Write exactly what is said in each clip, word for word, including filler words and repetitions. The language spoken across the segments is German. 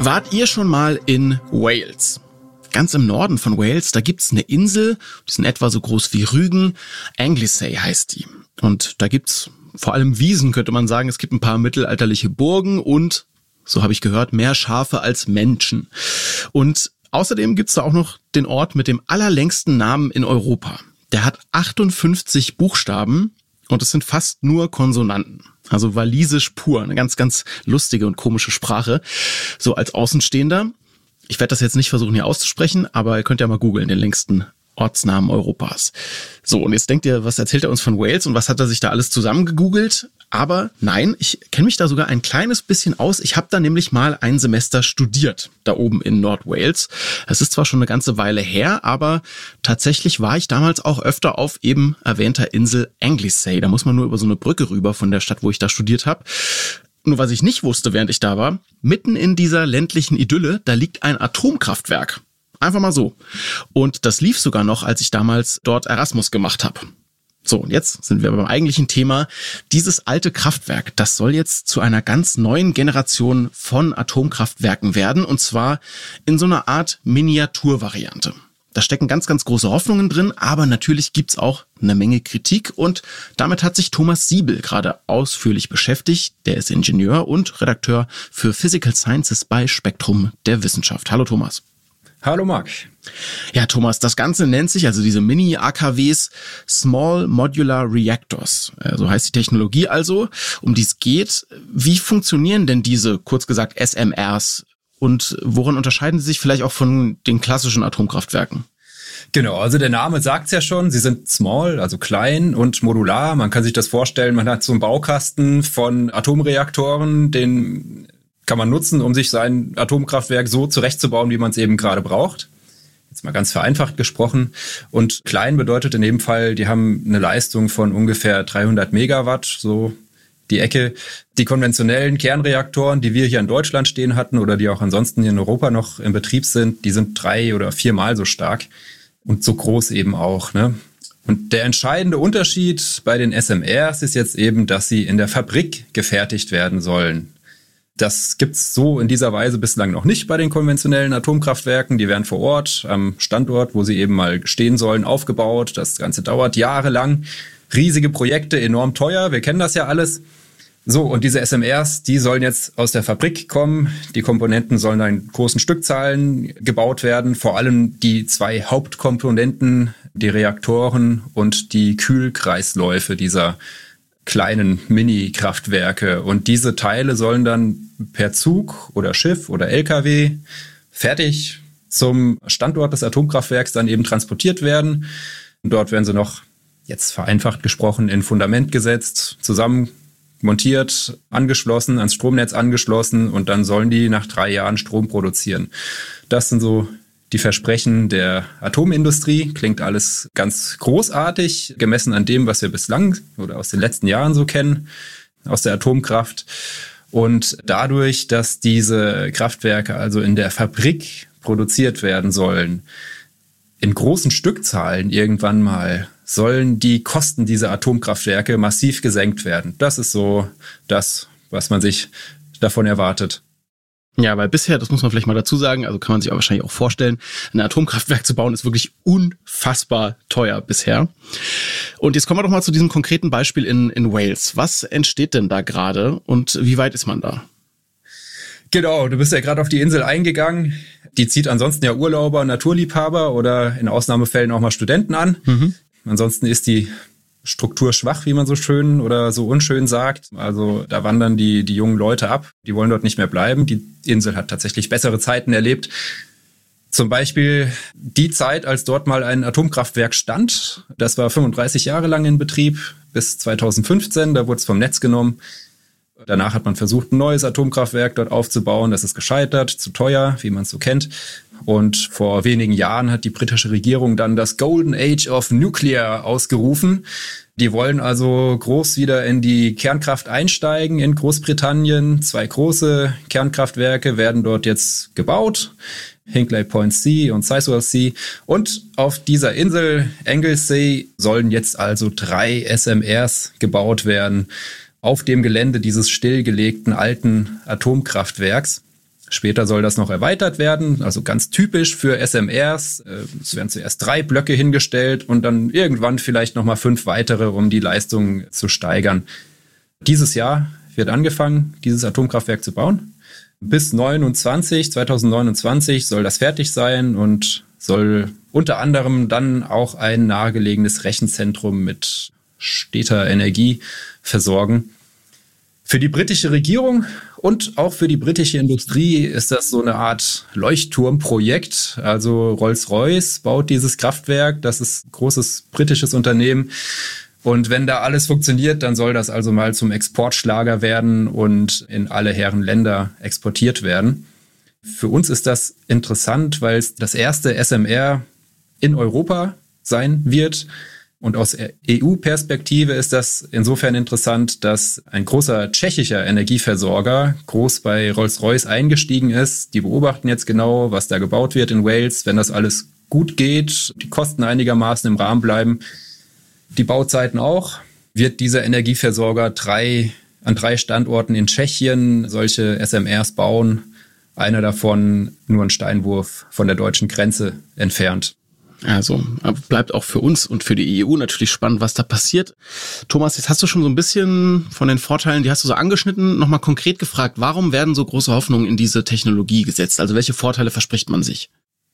Wart ihr schon mal in Wales? Ganz im Norden von Wales, da gibt's eine Insel, die ist in etwa so groß wie Rügen. Anglesey heißt die. Und da gibt's vor allem Wiesen, könnte man sagen. Es gibt ein paar mittelalterliche Burgen und, so habe ich gehört, mehr Schafe als Menschen. Und außerdem gibt's da auch noch den Ort mit dem allerlängsten Namen in Europa. Der hat achtundfünfzig Buchstaben und es sind fast nur Konsonanten. Also walisisch pur, eine ganz, ganz lustige und komische Sprache. So als Außenstehender. Ich werde das jetzt nicht versuchen hier auszusprechen, aber ihr könnt ja mal googeln, den längsten Ortsnamen Europas. So, und jetzt denkt ihr, was erzählt er uns von Wales und was hat er sich da alles zusammengegoogelt? Aber nein, ich kenne mich da sogar ein kleines bisschen aus. Ich habe da nämlich mal ein Semester studiert, da oben in Nordwales. Es ist zwar schon eine ganze Weile her, aber tatsächlich war ich damals auch öfter auf eben erwähnter Insel Anglesey. Da muss man nur über so eine Brücke rüber von der Stadt, wo ich da studiert habe. Nur was ich nicht wusste, während ich da war, mitten in dieser ländlichen Idylle, da liegt ein Atomkraftwerk. Einfach mal so. Und das lief sogar noch, als ich damals dort Erasmus gemacht habe. So, und jetzt sind wir beim eigentlichen Thema. Dieses alte Kraftwerk, das soll jetzt zu einer ganz neuen Generation von Atomkraftwerken werden. Und zwar in so einer Art Miniaturvariante. Da stecken ganz, ganz große Hoffnungen drin, aber natürlich gibt's auch eine Menge Kritik und damit hat sich Thomas Siebel gerade ausführlich beschäftigt. Der ist Ingenieur und Redakteur für Physical Sciences bei Spektrum der Wissenschaft. Hallo Thomas. Hallo Marc. Ja Thomas, das Ganze nennt sich, also diese Mini-A K Ws, Small Modular Reactors. So heißt die Technologie also, um die es geht. Wie funktionieren denn diese, kurz gesagt, S M Rs? Und woran unterscheiden sie sich vielleicht auch von den klassischen Atomkraftwerken? Genau, also der Name sagt's ja schon, sie sind small, also klein und modular. Man kann sich das vorstellen, man hat so einen Baukasten von Atomreaktoren, den kann man nutzen, um sich sein Atomkraftwerk so zurechtzubauen, wie man es eben gerade braucht. Jetzt mal ganz vereinfacht gesprochen. Und klein bedeutet in dem Fall, die haben eine Leistung von ungefähr dreihundert Megawatt, so die Ecke. Die konventionellen Kernreaktoren, die wir hier in Deutschland stehen hatten oder die auch ansonsten in Europa noch in Betrieb sind, die sind drei- oder viermal so stark und so groß eben auch, ne? Und der entscheidende Unterschied bei den S M Rs ist jetzt eben, dass sie in der Fabrik gefertigt werden sollen. Das gibt's so in dieser Weise bislang noch nicht bei den konventionellen Atomkraftwerken. Die werden vor Ort am Standort, wo sie eben mal stehen sollen, aufgebaut. Das Ganze dauert jahrelang. Riesige Projekte, enorm teuer. Wir kennen das ja alles. So, und diese S M Rs, die sollen jetzt aus der Fabrik kommen. Die Komponenten sollen dann in großen Stückzahlen gebaut werden. Vor allem die zwei Hauptkomponenten, die Reaktoren und die Kühlkreisläufe dieser kleinen Mini-Kraftwerke. Und diese Teile sollen dann per Zug oder Schiff oder L K W fertig zum Standort des Atomkraftwerks dann eben transportiert werden. Und dort werden sie noch, jetzt vereinfacht gesprochen, in Fundament gesetzt, zusammen montiert, angeschlossen, ans Stromnetz angeschlossen und dann sollen die nach drei Jahren Strom produzieren. Das sind so die Versprechen der Atomindustrie. Klingt alles ganz großartig, gemessen an dem, was wir bislang oder aus den letzten Jahren so kennen, aus der Atomkraft. Und dadurch, dass diese Kraftwerke also in der Fabrik produziert werden sollen, in großen Stückzahlen irgendwann mal, sollen die Kosten dieser Atomkraftwerke massiv gesenkt werden. Das ist so das, was man sich davon erwartet. Ja, weil bisher, das muss man vielleicht mal dazu sagen, also kann man sich auch wahrscheinlich auch vorstellen, ein Atomkraftwerk zu bauen ist wirklich unfassbar teuer bisher. Und jetzt kommen wir doch mal zu diesem konkreten Beispiel in, in Wales. Was entsteht denn da gerade und wie weit ist man da? Genau, du bist ja gerade auf die Insel eingegangen. Die zieht ansonsten ja Urlauber, Naturliebhaber oder in Ausnahmefällen auch mal Studenten an. Mhm. Ansonsten ist die Struktur schwach, wie man so schön oder so unschön sagt. Also da wandern die, die jungen Leute ab. Die wollen dort nicht mehr bleiben. Die Insel hat tatsächlich bessere Zeiten erlebt. Zum Beispiel die Zeit, als dort mal ein Atomkraftwerk stand. Das war fünfunddreißig Jahre lang in Betrieb, bis zweitausendfünfzehn. Da wurde es vom Netz genommen. Danach hat man versucht, ein neues Atomkraftwerk dort aufzubauen. Das ist gescheitert, zu teuer, wie man es so kennt. Und vor wenigen Jahren hat die britische Regierung dann das Golden Age of Nuclear ausgerufen. Die wollen also groß wieder in die Kernkraft einsteigen in Großbritannien. Zwei große Kernkraftwerke werden dort jetzt gebaut. Hinkley Point C und Sizewell C. Und auf dieser Insel Anglesey sollen jetzt also drei S M Rs gebaut werden auf dem Gelände dieses stillgelegten alten Atomkraftwerks. Später soll das noch erweitert werden, also ganz typisch für S M Rs. Es werden zuerst drei Blöcke hingestellt und dann irgendwann vielleicht nochmal fünf weitere, um die Leistung zu steigern. Dieses Jahr wird angefangen, dieses Atomkraftwerk zu bauen. Bis neunundzwanzig, zweitausendneunundzwanzig soll das fertig sein und soll unter anderem dann auch ein nahegelegenes Rechenzentrum mit steter Energie versorgen. Für die britische Regierung und auch für die britische Industrie ist das so eine Art Leuchtturmprojekt. Also Rolls-Royce baut dieses Kraftwerk, das ist ein großes britisches Unternehmen. Und wenn da alles funktioniert, dann soll das also mal zum Exportschlager werden und in alle Herren Länder exportiert werden. Für uns ist das interessant, weil es das erste S M R in Europa sein wird. Und aus E U-Perspektive ist das insofern interessant, dass ein großer tschechischer Energieversorger groß bei Rolls-Royce eingestiegen ist. Die beobachten jetzt genau, was da gebaut wird in Wales. Wenn das alles gut geht, die Kosten einigermaßen im Rahmen bleiben, die Bauzeiten auch, wird dieser Energieversorger drei, an drei Standorten in Tschechien solche S M Rs bauen. Einer davon nur einen Steinwurf von der deutschen Grenze entfernt. Also bleibt auch für uns und für die E U natürlich spannend, was da passiert. Thomas, jetzt hast du schon so ein bisschen von den Vorteilen, die hast du so angeschnitten, nochmal konkret gefragt, warum werden so große Hoffnungen in diese Technologie gesetzt? Also welche Vorteile verspricht man sich?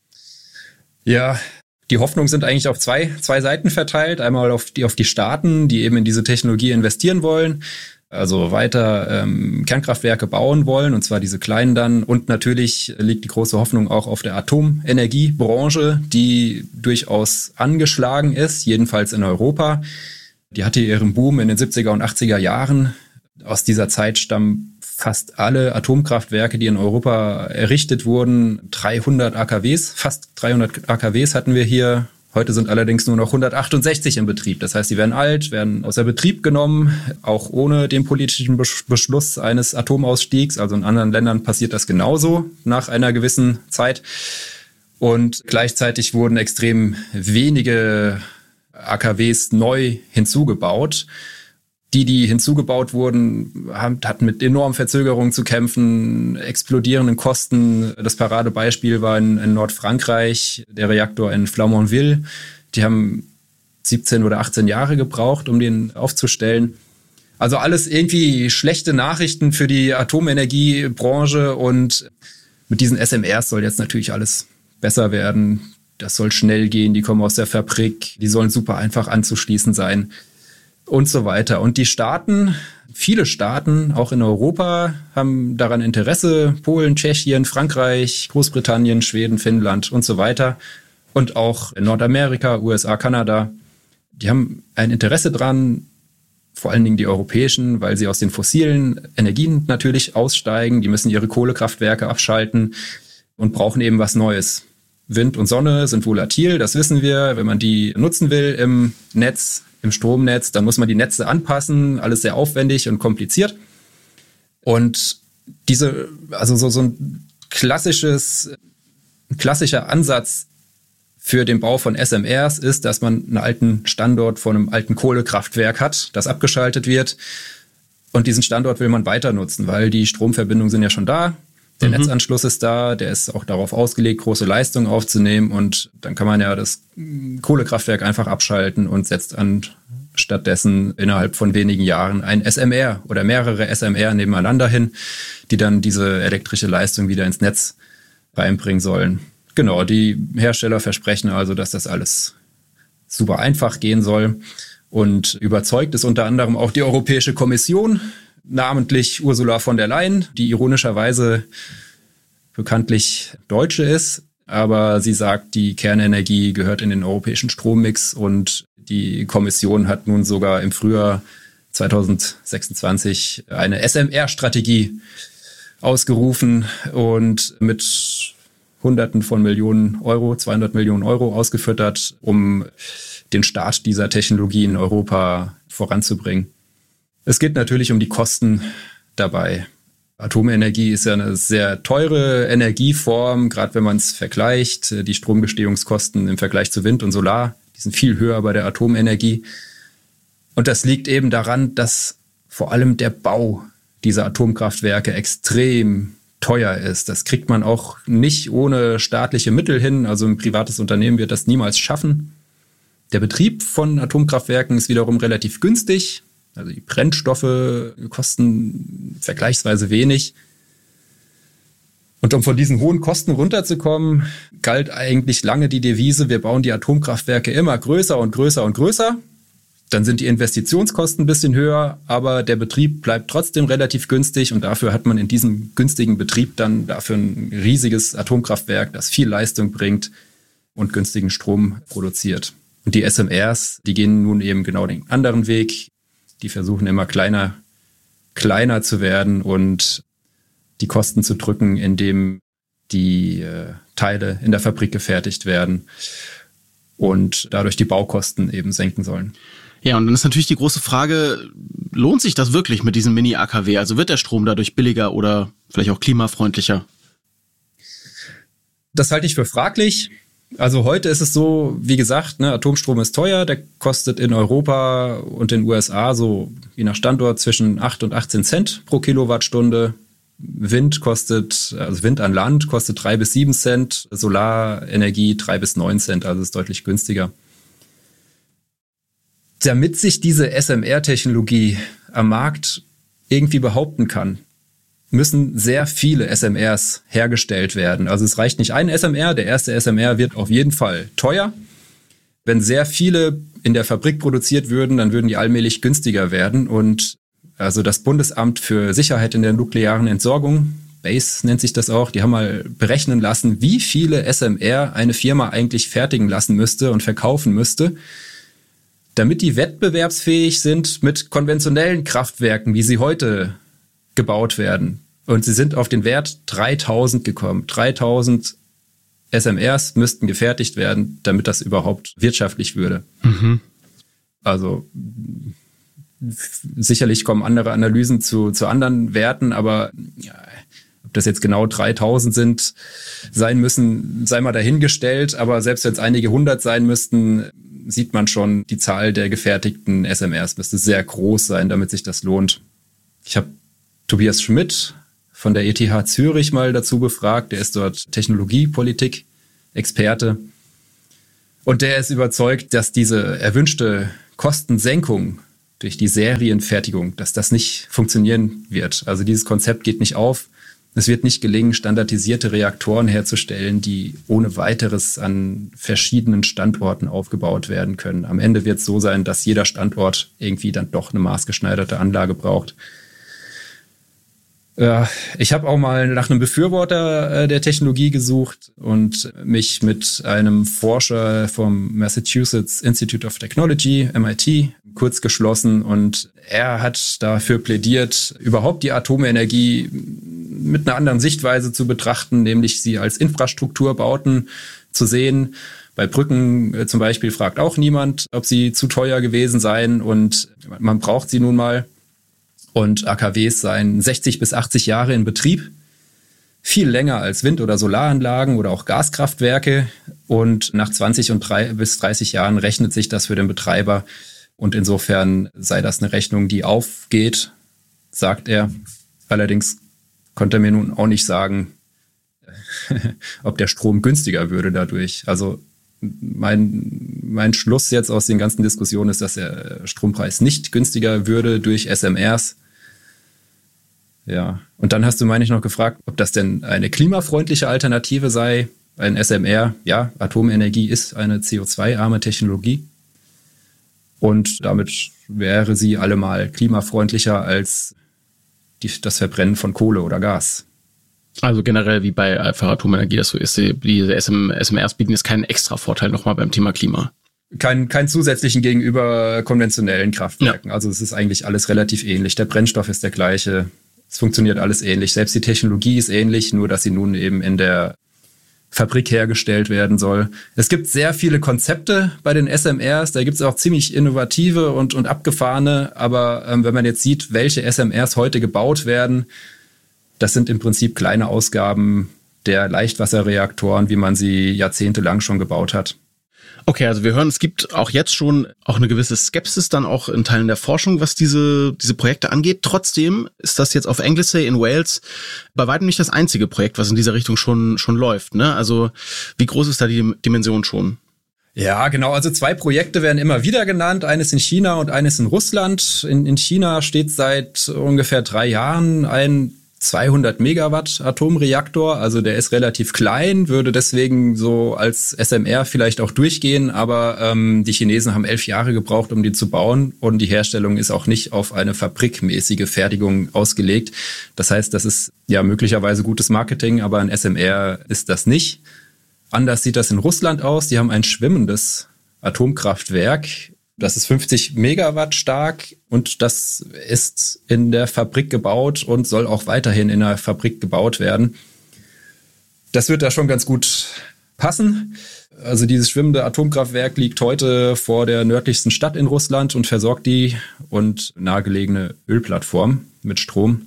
Ja, die Hoffnungen sind eigentlich auf zwei, zwei Seiten verteilt. Einmal auf die, auf die Staaten, die eben in diese Technologie investieren wollen, also weiter ähm, Kernkraftwerke bauen wollen, und zwar diese kleinen dann. Und natürlich liegt die große Hoffnung auch auf der Atomenergiebranche, die durchaus angeschlagen ist, jedenfalls in Europa. Die hatte ihren Boom in den siebziger und achtziger Jahren. Aus dieser Zeit stammen fast alle Atomkraftwerke, die in Europa errichtet wurden. dreihundert A K Ws, fast dreihundert A K Ws hatten wir hier. Heute sind allerdings nur noch hundertachtundsechzig im Betrieb. Das heißt, sie werden alt, werden außer Betrieb genommen, auch ohne den politischen Beschluss eines Atomausstiegs. Also in anderen Ländern passiert das genauso nach einer gewissen Zeit. Und gleichzeitig wurden extrem wenige A K Ws neu hinzugebaut. Die, die hinzugebaut wurden, hatten mit enormen Verzögerungen zu kämpfen, explodierenden Kosten. Das Paradebeispiel war in, in Nordfrankreich, der Reaktor in Flamanville. Die haben siebzehn oder achtzehn Jahre gebraucht, um den aufzustellen. Also alles irgendwie schlechte Nachrichten für die Atomenergiebranche, und mit diesen S M Rs soll jetzt natürlich alles besser werden. Das soll schnell gehen, die kommen aus der Fabrik, die sollen super einfach anzuschließen sein. Und so weiter. Und die Staaten, viele Staaten, auch in Europa, haben daran Interesse. Polen, Tschechien, Frankreich, Großbritannien, Schweden, Finnland und so weiter. Und auch in Nordamerika, U S A, Kanada. Die haben ein Interesse dran, vor allen Dingen die europäischen, weil sie aus den fossilen Energien natürlich aussteigen. Die müssen ihre Kohlekraftwerke abschalten und brauchen eben was Neues. Wind und Sonne sind volatil, das wissen wir. Wenn man die nutzen will im Netz, im Stromnetz, dann muss man die Netze anpassen, alles sehr aufwendig und kompliziert. Und diese, also so, so ein klassisches, ein klassischer Ansatz für den Bau von S M Rs ist, dass man einen alten Standort von einem alten Kohlekraftwerk hat, das abgeschaltet wird. Und diesen Standort will man weiter nutzen, weil die Stromverbindungen sind ja schon da. Der mhm. Netzanschluss ist da, der ist auch darauf ausgelegt, große Leistungen aufzunehmen, und dann kann man ja das Kohlekraftwerk einfach abschalten und setzt an stattdessen innerhalb von wenigen Jahren ein S M R oder mehrere S M R nebeneinander hin, die dann diese elektrische Leistung wieder ins Netz reinbringen sollen. Genau, die Hersteller versprechen also, dass das alles super einfach gehen soll, und überzeugt ist unter anderem auch die Europäische Kommission, namentlich Ursula von der Leyen, die ironischerweise bekanntlich Deutsche ist, aber sie sagt, die Kernenergie gehört in den europäischen Strommix, und die Kommission hat nun sogar im Frühjahr zweitausendsechsundzwanzig eine S M R-Strategie ausgerufen und mit Hunderten von Millionen Euro, zweihundert Millionen Euro ausgefüttert, um den Start dieser Technologie in Europa voranzubringen. Es geht natürlich um die Kosten dabei. Atomenergie ist ja eine sehr teure Energieform, gerade wenn man es vergleicht. Die Stromgestehungskosten im Vergleich zu Wind und Solar, die sind viel höher bei der Atomenergie. Und das liegt eben daran, dass vor allem der Bau dieser Atomkraftwerke extrem teuer ist. Das kriegt man auch nicht ohne staatliche Mittel hin. Also ein privates Unternehmen wird das niemals schaffen. Der Betrieb von Atomkraftwerken ist wiederum relativ günstig. Also die Brennstoffe kosten vergleichsweise wenig. Und um von diesen hohen Kosten runterzukommen, galt eigentlich lange die Devise, wir bauen die Atomkraftwerke immer größer und größer und größer. Dann sind die Investitionskosten ein bisschen höher, aber der Betrieb bleibt trotzdem relativ günstig und dafür hat man in diesem günstigen Betrieb dann dafür ein riesiges Atomkraftwerk, das viel Leistung bringt und günstigen Strom produziert. Und die S M Rs, die gehen nun eben genau den anderen Weg. Die versuchen immer kleiner, kleiner zu werden und die Kosten zu drücken, indem die äh, Teile in der Fabrik gefertigt werden und dadurch die Baukosten eben senken sollen. Ja, und dann ist natürlich die große Frage, lohnt sich das wirklich mit diesem Mini-A K W? Also wird der Strom dadurch billiger oder vielleicht auch klimafreundlicher? Das halte ich für fraglich. Also heute ist es so, wie gesagt, ne, Atomstrom ist teuer, der kostet in Europa und in den U S A so je nach Standort zwischen acht und achtzehn Cent pro Kilowattstunde. Wind kostet, also Wind an Land kostet drei bis sieben Cent, Solarenergie drei bis neun Cent, also ist deutlich günstiger. Damit sich diese S M R-Technologie am Markt irgendwie behaupten kann, müssen sehr viele S M Rs hergestellt werden. Also es reicht nicht ein S M R, der erste S M R wird auf jeden Fall teuer. Wenn sehr viele in der Fabrik produziert würden, dann würden die allmählich günstiger werden. Und also das Bundesamt für Sicherheit in der nuklearen Entsorgung, B A S E nennt sich das auch, die haben mal berechnen lassen, wie viele S M R eine Firma eigentlich fertigen lassen müsste und verkaufen müsste, damit die wettbewerbsfähig sind mit konventionellen Kraftwerken, wie sie heute gebaut werden. Und sie sind auf den Wert dreitausend gekommen. dreitausend S M Rs müssten gefertigt werden, damit das überhaupt wirtschaftlich würde. Mhm. Also sicherlich kommen andere Analysen zu, zu anderen Werten, aber ja, ob das jetzt genau dreitausend sind, sein müssen, sei mal dahingestellt. Aber selbst wenn es einige hundert sein müssten, sieht man schon, die Zahl der gefertigten S M Rs müsste sehr groß sein, damit sich das lohnt. Ich habe Tobias Schmidt von der E T H Zürich mal dazu befragt. Der ist dort Technologiepolitik-Experte. Und der ist überzeugt, dass diese erwünschte Kostensenkung durch die Serienfertigung, dass das nicht funktionieren wird. Also dieses Konzept geht nicht auf. Es wird nicht gelingen, standardisierte Reaktoren herzustellen, die ohne weiteres an verschiedenen Standorten aufgebaut werden können. Am Ende wird es so sein, dass jeder Standort irgendwie dann doch eine maßgeschneiderte Anlage braucht. Ich habe auch mal nach einem Befürworter der Technologie gesucht und mich mit einem Forscher vom Massachusetts Institute of Technology, M I T, kurz geschlossen. Und er hat dafür plädiert, überhaupt die Atomenergie mit einer anderen Sichtweise zu betrachten, nämlich sie als Infrastrukturbauten zu sehen. Bei Brücken zum Beispiel fragt auch niemand, ob sie zu teuer gewesen seien und man braucht sie nun mal. Und A K Ws seien sechzig bis achtzig Jahre in Betrieb, viel länger als Wind- oder Solaranlagen oder auch Gaskraftwerke. Und nach zwanzig und drei bis dreißig Jahren rechnet sich das für den Betreiber. Und insofern sei das eine Rechnung, die aufgeht, sagt er. Allerdings konnte er mir nun auch nicht sagen, ob der Strom günstiger würde dadurch. Also mein, mein Schluss jetzt aus den ganzen Diskussionen ist, dass der Strompreis nicht günstiger würde durch S M Rs. Ja, und dann hast du, meine ich, noch gefragt, ob das denn eine klimafreundliche Alternative sei. Ein S M R, ja, Atomenergie ist eine C O zwei arme Technologie. Und damit wäre sie allemal klimafreundlicher als die, das Verbrennen von Kohle oder Gas. Also generell wie bei einfach Atomenergie das so ist, diese S M Rs bieten jetzt keinen extra Vorteil nochmal beim Thema Klima. Kein, kein zusätzlichen gegenüber konventionellen Kraftwerken. Ja. Also es ist eigentlich alles relativ ähnlich. Der Brennstoff ist der gleiche. Es funktioniert alles ähnlich. Selbst die Technologie ist ähnlich, nur dass sie nun eben in der Fabrik hergestellt werden soll. Es gibt sehr viele Konzepte bei den S M Rs. Da gibt es auch ziemlich innovative und, und abgefahrene. Aber ähm, wenn man jetzt sieht, welche S M Rs heute gebaut werden, das sind im Prinzip kleine Ausgaben der Leichtwasserreaktoren, wie man sie jahrzehntelang schon gebaut hat. Okay, also wir hören, es gibt auch jetzt schon auch eine gewisse Skepsis dann auch in Teilen der Forschung, was diese diese Projekte angeht. Trotzdem ist das jetzt auf Anglesey in Wales bei weitem nicht das einzige Projekt, was in dieser Richtung schon schon läuft, ne? Also wie groß ist da die Dimension schon? Ja, genau. Also zwei Projekte werden immer wieder genannt. Eines in China und eines in Russland. In, in China steht seit ungefähr drei Jahren ein zweihundert Megawatt Atomreaktor. Also der ist relativ klein, würde deswegen so als S M R vielleicht auch durchgehen. Aber ähm, die Chinesen haben elf Jahre gebraucht, um die zu bauen. Und die Herstellung ist auch nicht auf eine fabrikmäßige Fertigung ausgelegt. Das heißt, das ist ja möglicherweise gutes Marketing, aber ein S M R ist das nicht. Anders sieht das in Russland aus. Die haben ein schwimmendes Atomkraftwerk. Das ist fünfzig Megawatt stark und das ist in der Fabrik gebaut und soll auch weiterhin in der Fabrik gebaut werden. Das wird da schon ganz gut passen. Also dieses schwimmende Atomkraftwerk liegt heute vor der nördlichsten Stadt in Russland und versorgt die und nahegelegene Ölplattform mit Strom.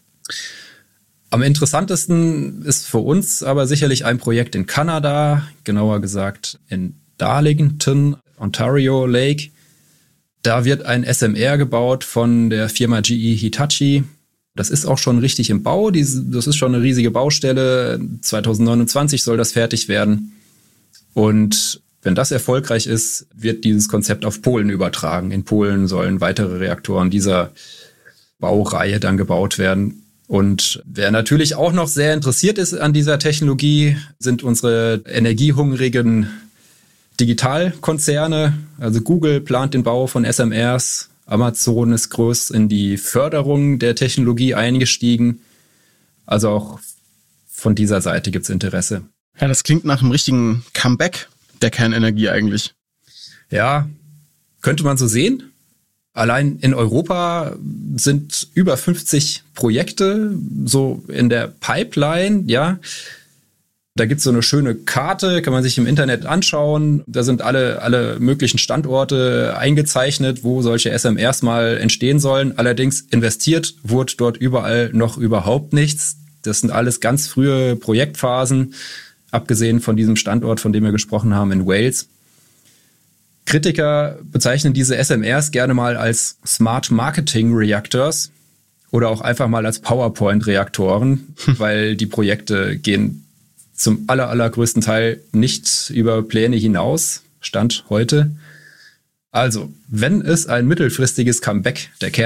Am interessantesten ist für uns aber sicherlich ein Projekt in Kanada, genauer gesagt in Darlington, Ontario Lake. Da wird ein S M R gebaut von der Firma G E Hitachi. Das ist auch schon richtig im Bau. Das ist schon eine riesige Baustelle. zwanzig neunundzwanzig soll das fertig werden. Und wenn das erfolgreich ist, wird dieses Konzept auf Polen übertragen. In Polen sollen weitere Reaktoren dieser Baureihe dann gebaut werden. Und wer natürlich auch noch sehr interessiert ist an dieser Technologie, sind unsere energiehungrigen Digitalkonzerne. Also Google plant den Bau von S M Rs. Amazon ist groß in die Förderung der Technologie eingestiegen. Also auch von dieser Seite gibt's Interesse. Ja, das klingt nach einem richtigen Comeback der Kernenergie eigentlich. Ja, könnte man so sehen. Allein in Europa sind über fünfzig Projekte so in der Pipeline, ja. Da gibt's so eine schöne Karte, kann man sich im Internet anschauen. Da sind alle, alle möglichen Standorte eingezeichnet, wo solche S M Rs mal entstehen sollen. Allerdings investiert wurde dort überall noch überhaupt nichts. Das sind alles ganz frühe Projektphasen, abgesehen von diesem Standort, von dem wir gesprochen haben, in Wales. Kritiker bezeichnen diese S M Rs gerne mal als Smart Marketing Reactors oder auch einfach mal als PowerPoint-Reaktoren, weil die Projekte gehen zum aller, allergrößten Teil nicht über Pläne hinaus, Stand heute. Also, wenn es ein mittelfristiges Comeback der Kern